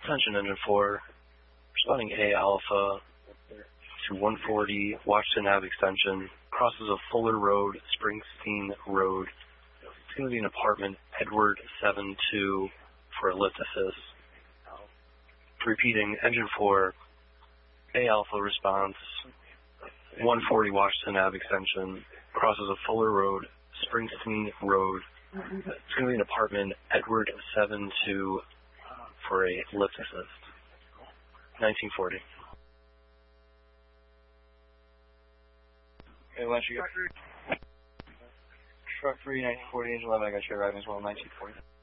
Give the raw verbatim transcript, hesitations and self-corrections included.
Attention Engine four, responding A Alpha to one forty Washington Ave extension, crosses of Fuller Road, Springsteen Road. It's going to be an apartment, Edward seven two for a lift assist. Repeating, Engine four, A Alpha response, one forty Washington Ave extension, crosses of Fuller Road, Springsteen Road. It's going to be an apartment, Edward seven two for a lift assist. nineteen forty. Okay, once you get truck three, nineteen forty, Angel eleven, I got you arriving as well, nineteen forty.